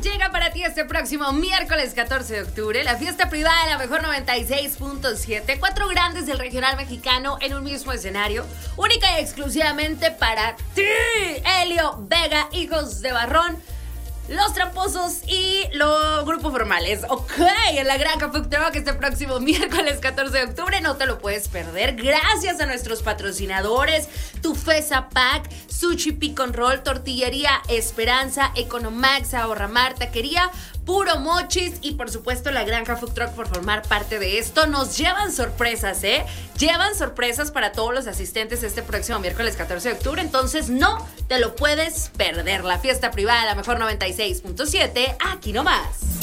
llega para ti este próximo miércoles 14 de octubre, la fiesta privada de la mejor 96.7. 4 grandes del regional mexicano en un mismo escenario, única y exclusivamente para ti. Elio, Vega, Hijos de Barrón, Los Tramposos y los grupos formales. Ok, en la Granja Food Truck este próximo miércoles 14 de octubre. No te lo puedes perder. Gracias a nuestros patrocinadores: Tufesa Pack, Sushi Pick and Roll, Tortillería Esperanza, Economax, Ahorramar, Taquería Puro Mochis y por supuesto la Granja Food Truck por formar parte de esto. Nos llevan sorpresas, llevan sorpresas para todos los asistentes este próximo miércoles 14 de octubre. Entonces no te lo puedes perder. La fiesta privada de la mejor 96.7, aquí nomás.